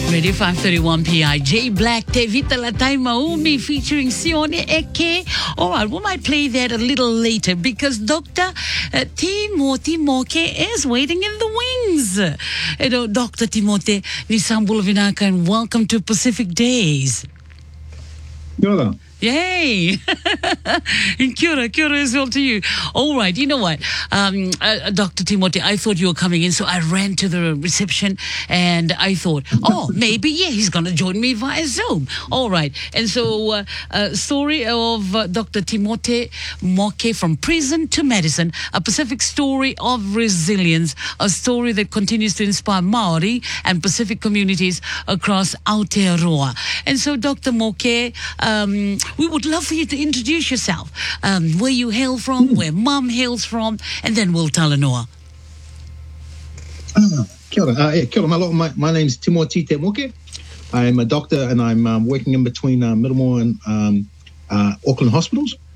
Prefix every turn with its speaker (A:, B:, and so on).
A: Radio 531 PIJ Black Te Vita Latai Maumi featuring Sione Eke. All right, we might play that a little later because Dr. Timothy Moke is waiting in the wings. Dr. Timothy Nisambula Vinaka, and welcome to Pacific Days.
B: Kia
A: Yay! Kia ora as well to you. All right, you know what, Dr. Timothy, I thought you were coming in, so I ran to the reception and I thought, maybe, he's going to join me via Zoom. All right, and so story of Dr. Timothy Moke from prison to medicine, a Pacific story of resilience, a story that continues to inspire Maori and Pacific communities across Aotearoa. And so, Dr. Moke, we would love for you to introduce yourself, where you hail from, where Mum hails from, and then we'll tell Talanoa.
B: Kia ora. Kia ora. My name's Timothy Te Moke. I'm a doctor and I'm working in between Middlemore and Auckland hospitals.